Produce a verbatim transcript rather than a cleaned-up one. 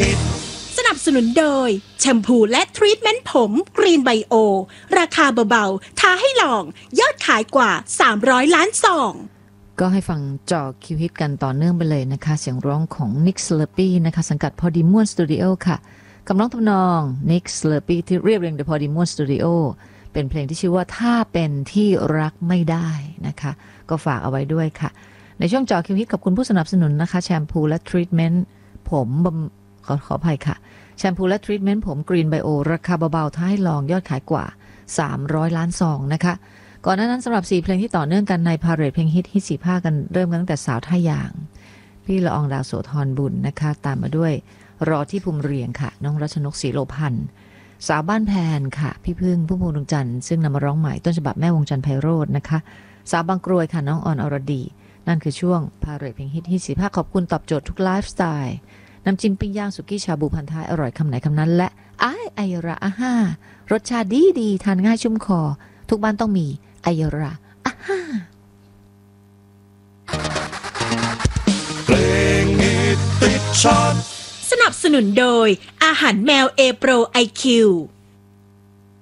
ฮิตสนับสนุนโดยแชมพูและทรีทเมนต์ผมกรีนไบโอราคาเบาๆท้าให้ลองยอดขายกว่าสามร้อยล้านซองก็ให้ฟังจอคิวฮิตกันต่อเนื่องไปเลยนะคะเสียงร้องของ Nick Slurpee นะคะสังกัดพอดีม่วนสตูดิโอค่ะคำร้องทำนอง Nick Slurpee ที่เรียบเรียงโดยพอดีม่วนสตูดิโอเป็นเพลงที่ชื่อว่าถ้าเป็นที่รักไม่ได้นะคะก็ฝากเอาไว้ด้วยค่ะในช่วงจอคิวฮิตขอบคุณผู้สนับสนุนนะคะแชมพูและทรีทเมนต์ผมขอขออภัยค่ะแชมพูและทรีทเมนต์ผมกรีนไบโอราคาเบาๆถ้าให้ลองยอดขายกว่าสามร้อยล้านซองนะคะก่อนหน้านั้นสำหรับสี่เพลงที่ต่อเนื่องกันในพาเหรดเพลงฮิตฮิตสี่ภาคกันเริ่มกันตั้งแต่สาวท่าอย่างพี่ละอองดาวโสธรบุญนะคะตามมาด้วยรอที่ภูมิเรียงค่ะน้องรัชนกศรีโลพันธ์สาวบ้านแพนค่ะพี่พึ่งพุ่มพวงดวงจันทร์ซึ่งนำมาร้องใหม่ต้นฉบับแม่วงจันทร์ไพโรจน์นะคะสาวบางกรวยค่ะน้องออนอรดีนั่นคือช่วงพาเหรดเพลงฮิตฮิตสี่ภาคขอบคุณตอบโจทย์ทุกไลฟ์สไตล์น้ำจิ้มปิ้งย่างสุกี้ชาบูพันท้ายอร่อยคำไหนคำนั้นและไอไอระอาห้ารสชาติดีดีทานง่ายชุ่มคอทุกบ้านต้องมีไอระอาห้าเพลงฮิตติดชาร์ตสนับสนุนโดยอาหารแมวเอโปรไอคิว